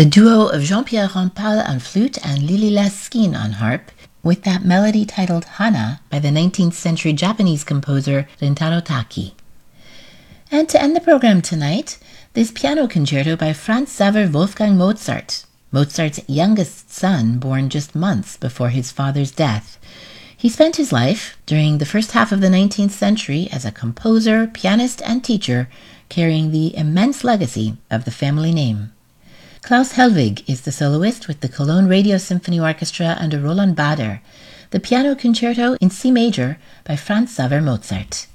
The duo of Jean-Pierre Rampal on flute and Lili Laskin on harp, with that melody titled Hana by the 19th century Japanese composer Rintaro Taki. And to end the program tonight, this piano concerto by Franz Xaver Wolfgang Mozart, Mozart's youngest son, born just months before his father's death. He spent his life, during the first half of the 19th century, as a composer, pianist, and teacher, carrying the immense legacy of the family name. Klaus Helwig is the soloist with the Cologne Radio Symphony Orchestra under Roland Bader, the piano concerto in C major by Franz Xaver Mozart.